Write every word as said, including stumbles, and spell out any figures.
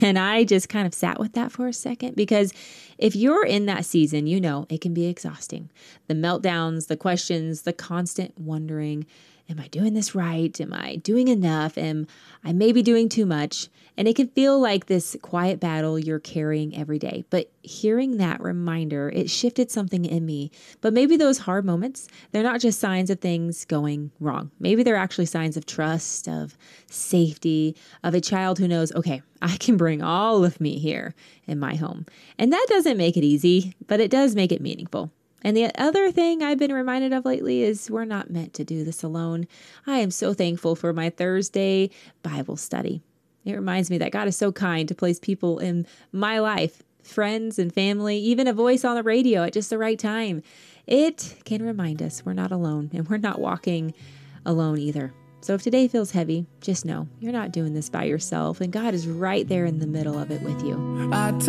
And I just kind of sat with that for a second because if you're in that season, you know it can be exhausting. The meltdowns, the questions, the constant wondering, am I doing this right? Am I doing enough? Am I maybe doing too much? And it can feel like this quiet battle you're carrying every day. But hearing that reminder, it shifted something in me. But maybe those hard moments, they're not just signs of things going wrong. Maybe they're actually signs of trust, of safety, of a child who knows, okay, I can bring all of me here in my home. And that doesn't make it easy, but it does make it meaningful. And the other thing I've been reminded of lately is we're not meant to do this alone. I am so thankful for my Thursday Bible study. It reminds me that God is so kind to place people in my life, friends and family, even a voice on the radio at just the right time. It can remind us we're not alone and we're not walking alone either. So if today feels heavy, just know you're not doing this by yourself and God is right there in the middle of it with you. I